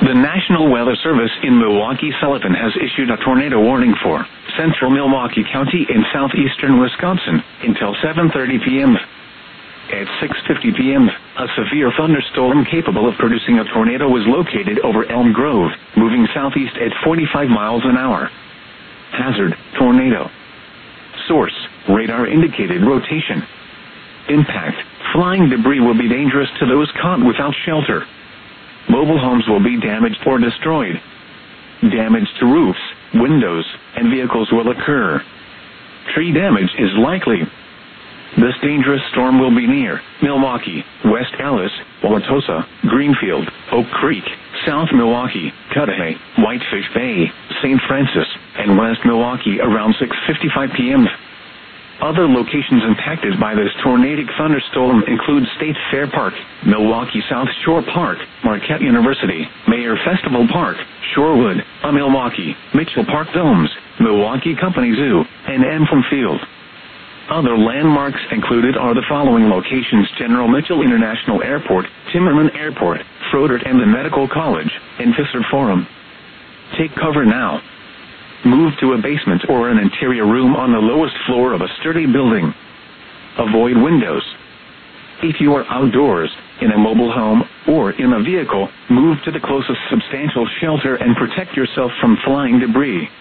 The National Weather Service in Milwaukee-Sullivan has issued a tornado warning for central Milwaukee County in southeastern Wisconsin until 7:30 p.m. At 6:50 p.m., a severe thunderstorm capable of producing a tornado was located over Elm Grove, moving southeast at 45 miles an hour. Hazard, tornado. Source, radar indicated rotation. Impact, flying debris will be dangerous to those caught without shelter. Mobile homes will be damaged or destroyed. Damage to roofs, windows, and vehicles will occur. Tree damage is likely. This dangerous storm will be near Milwaukee, West Allis, Wauwatosa, Greenfield, Oak Creek, South Milwaukee, Cudahy, Whitefish Bay, St. Francis, and West Milwaukee around 6:55 p.m. Other locations impacted by this tornadic thunderstorm include State Fair Park, Milwaukee South Shore Park, Marquette University, Mayer Festival Park, Shorewood, Milwaukee, Mitchell Park Domes, Milwaukee Company Zoo, and Emblem Field. Other landmarks included are the following locations: General Mitchell International Airport, Timmerman Airport, Froedtert and the Medical College, and Visser Forum. Take cover now. Move to a basement or an interior room on the lowest floor of a sturdy building. Avoid windows. If you are outdoors, in a mobile home, or in a vehicle, move to the closest substantial shelter and protect yourself from flying debris.